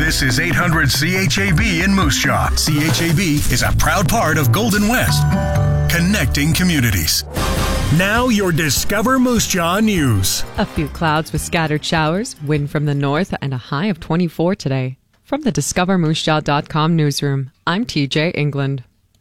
This is 800 CHAB in Moose Jaw. CHAB is a proud part of Golden West, connecting communities. Now your Discover Moose Jaw news. A few clouds with scattered showers, wind from the north, and a high of 24 today. From the DiscoverMooseJaw.com newsroom, I'm TJ England.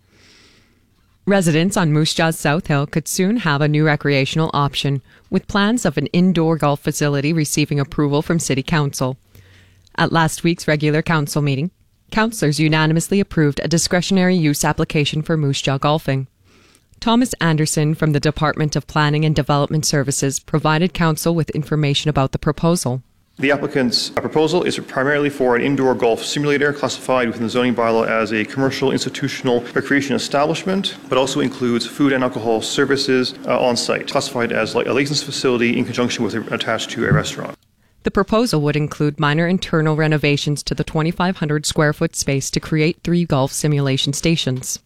Residents on Moose Jaw's South Hill could soon have a new recreational option, with plans of an indoor golf facility receiving approval from City Council. At last week's regular council meeting, councillors unanimously approved a discretionary use application for Moose Jaw golfing. Thomas Anderson from the Department of Planning and Development Services provided council with information about the proposal. The applicant's proposal is primarily for an indoor golf simulator classified within the zoning bylaw as a commercial institutional recreation establishment, but also includes food and alcohol services on site, classified as like a licensed facility in conjunction with attached to a restaurant. The proposal would include minor internal renovations to the 2,500 square foot space to create 3 golf simulation stations.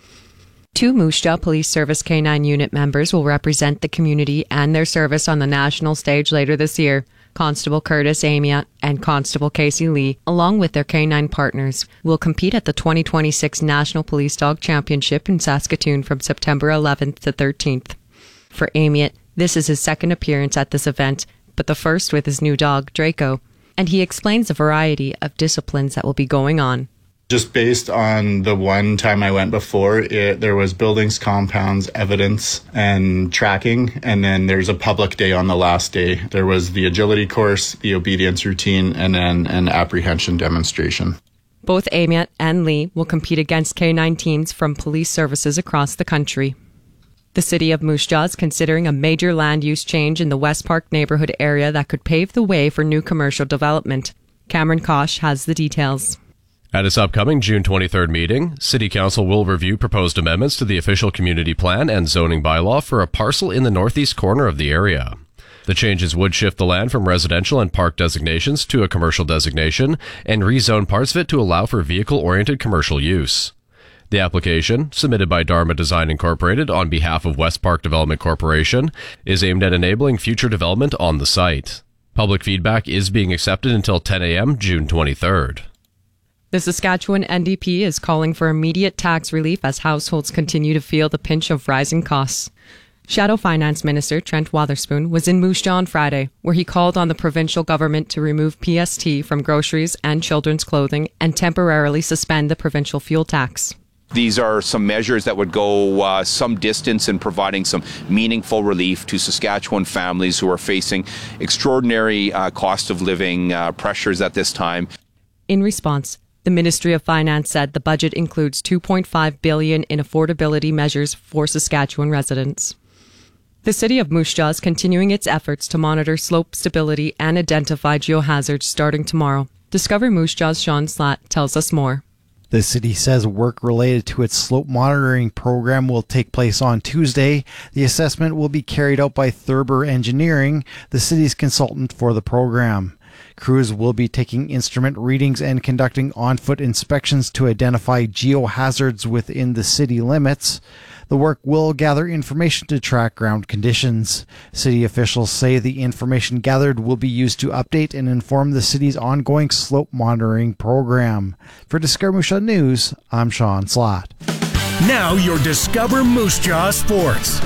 2 Moose Jaw Police Service K-9 unit members will represent the community and their service on the national stage later this year. Constable Curtis Amiot and Constable Casey Lee, along with their K-9 partners, will compete at the 2026 National Police Dog Championship in Saskatoon from September 11th to 13th. For Amiot, this is his second appearance at this event, but the first with his new dog, Draco, and he explains a variety of disciplines that will be going on. Just based on the one time I went before, there was buildings, compounds, evidence, and tracking. And then there's a public day on the last day. There was the agility course, the obedience routine, and then an apprehension demonstration. Both Amiot and Lee will compete against K-9 teams from police services across the country. The City of Moose Jaw is considering a major land use change in the West Park neighborhood area that could pave the way for new commercial development. Cameron Kosh has the details. At its upcoming June 23rd meeting, City Council will review proposed amendments to the official community plan and zoning bylaw for a parcel in the northeast corner of the area. The changes would shift the land from residential and park designations to a commercial designation and rezone parts of it to allow for vehicle-oriented commercial use. The application, submitted by Dharma Design Incorporated on behalf of West Park Development Corporation, is aimed at enabling future development on the site. Public feedback is being accepted until 10 a.m. June 23rd. The Saskatchewan NDP is calling for immediate tax relief as households continue to feel the pinch of rising costs. Shadow Finance Minister Trent Wotherspoon was in Moose Jaw on Friday, where he called on the provincial government to remove PST from groceries and children's clothing and temporarily suspend the provincial fuel tax. These are some measures that would go some distance in providing some meaningful relief to Saskatchewan families who are facing extraordinary cost of living pressures at this time. In response, the Ministry of Finance said the budget includes $2.5 billion in affordability measures for Saskatchewan residents. The City of Moose Jaw is continuing its efforts to monitor slope stability and identify geohazards starting tomorrow. Discover Moose Jaw's Sean Slatt tells us more. The city says work related to its slope monitoring program will take place on Tuesday. The assessment will be carried out by Thurber Engineering, the city's consultant for the program. Crews will be taking instrument readings and conducting on-foot inspections to identify geohazards within the city limits. The work will gather information to track ground conditions. City officials say the information gathered will be used to update and inform the city's ongoing slope monitoring program. For Discover Moose Jaw News, I'm Sean Slatt. Now your Discover Moose Jaw Sports.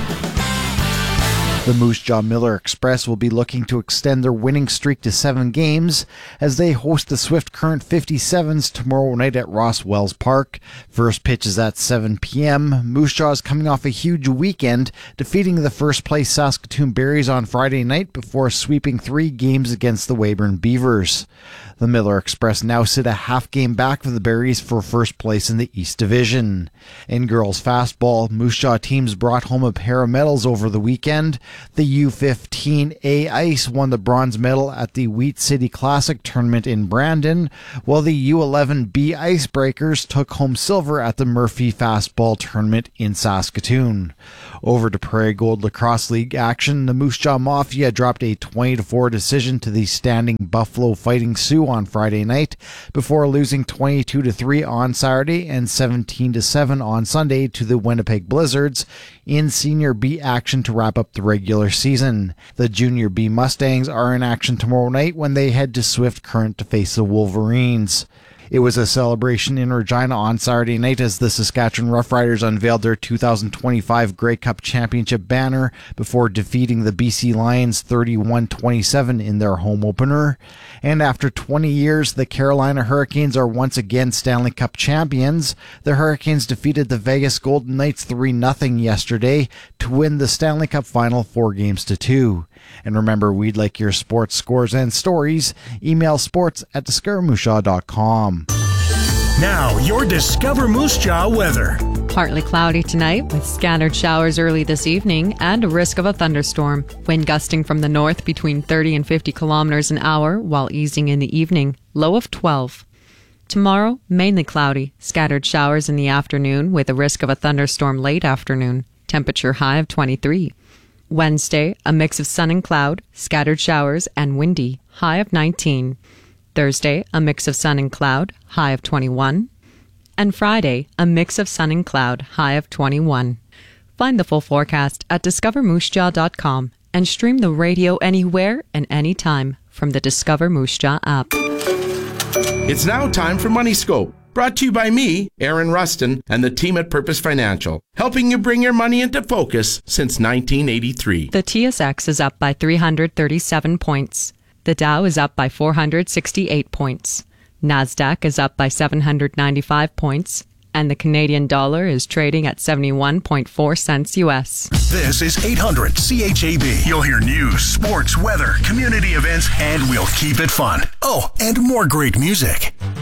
The Moose Jaw Miller Express will be looking to extend their winning streak to 7 games as they host the Swift Current 57s tomorrow night at Ross Wells Park. First pitch is at 7 p.m. Moose Jaw is coming off a huge weekend, defeating the first-place Saskatoon Berries on Friday night before sweeping 3 games against the Weyburn Beavers. The Miller Express now sit a half game back of the Berries for first place in the East Division. In girls fastball, Moose Jaw teams brought home a pair of medals over the weekend. The U15A Ice won the bronze medal at the Wheat City Classic tournament in Brandon, while the U11B Icebreakers took home silver at the Murphy Fastball tournament in Saskatoon. Over to Prairie Gold Lacrosse League action, the Moose Jaw Mafia dropped a 20-4 decision to the standing Buffalo Fighting Sioux 2 on Friday night, before losing 22-3 on Saturday and 17-7 on Sunday to the Winnipeg Blizzards in Senior B action to wrap up the regular season. The Junior B Mustangs are in action tomorrow night when they head to Swift Current to face the Wolverines. It was a celebration in Regina on Saturday night as the Saskatchewan Roughriders unveiled their 2025 Grey Cup Championship banner before defeating the BC Lions 31-27 in their home opener. And after 20 years, the Carolina Hurricanes are once again Stanley Cup champions. The Hurricanes defeated the Vegas Golden Knights 3-0 yesterday to win the Stanley Cup final 4-2. And remember, we'd like your sports scores and stories. Email sports@discovermoosjaw.com. Now, your Discover Moose Jaw weather. Partly cloudy tonight with scattered showers early this evening and a risk of a thunderstorm. Wind gusting from the north between 30 and 50 kilometers an hour while easing in the evening. Low of 12. Tomorrow, mainly cloudy. Scattered showers in the afternoon with a risk of a thunderstorm late afternoon. Temperature high of 23. Wednesday, a mix of sun and cloud, scattered showers, and windy, high of 19. Thursday, a mix of sun and cloud, high of 21. And Friday, a mix of sun and cloud, high of 21. Find the full forecast at discovermoosejaw.com and stream the radio anywhere and anytime from the Discover Moose Jaw app. It's now time for Money Scope. Brought to you by me, Aaron Rustin, and the team at Purpose Financial, helping you bring your money into focus since 1983. The TSX is up by 337 points. The Dow is up by 468 points. NASDAQ is up by 795 points. And the Canadian dollar is trading at 71.4 cents US. This is 800 CHAB. You'll hear news, sports, weather, community events, and we'll keep it fun. Oh, and more great music.